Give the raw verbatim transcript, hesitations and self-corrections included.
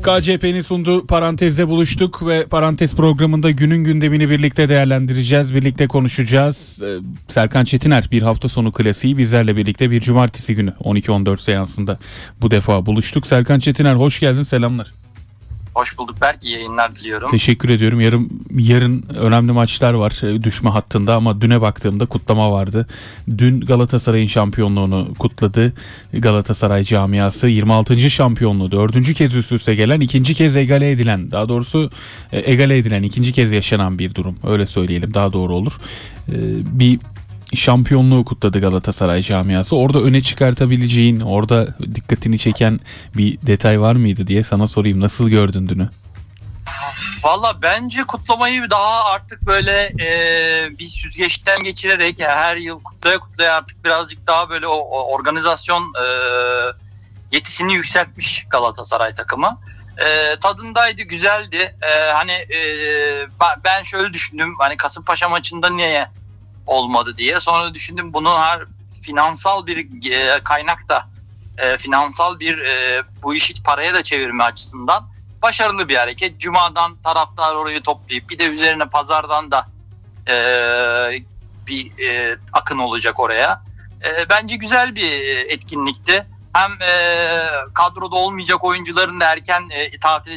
K C P'nin sunduğu Parantez'de buluştuk ve Parantez programında günün gündemini birlikte değerlendireceğiz, birlikte konuşacağız. Ee, Serkan Çetiner bir hafta sonu klasiği bizlerle birlikte bir cumartesi günü on iki on dört seansında bu defa buluştuk. Serkan Çetiner hoş geldin, selamlar. Hoş bulduk Berk, iyi yayınlar diliyorum. Teşekkür ediyorum. Yarın, yarın önemli maçlar var düşme hattında ama düne baktığımda kutlama vardı. Dün Galatasaray'ın şampiyonluğunu kutladı Galatasaray camiası. yirmi altıncı şampiyonluğu, dördüncü kez üst üste gelen, ikinci kez egale edilen, daha doğrusu egale edilen, ikinci kez yaşanan bir durum. Öyle söyleyelim, daha doğru olur. Bir şampiyonluğu kutladı Galatasaray camiası. Orada öne çıkartabileceğin, orada dikkatini çeken bir detay var mıydı diye sana sorayım. Nasıl gördün dünü? Valla bence kutlamayı daha artık böyle e, bir süzgeçten geçirerek yani her yıl kutlaya kutlaya artık birazcık daha böyle o, o organizasyon e, yetisini yükseltmiş Galatasaray takımı. E, tadındaydı, güzeldi. E, hani e, ben şöyle düşündüm, hani Kasımpaşa maçında niye olmadı diye. Sonra düşündüm, bunun her finansal bir e, kaynak da e, finansal bir e, bu işi paraya da çevirme açısından başarılı bir hareket. Cuma'dan taraftar orayı toplayıp bir de üzerine pazardan da e, bir e, akın olacak oraya. E, bence güzel bir etkinlikti. Hem e, kadroda olmayacak oyuncuların da erken e, tatil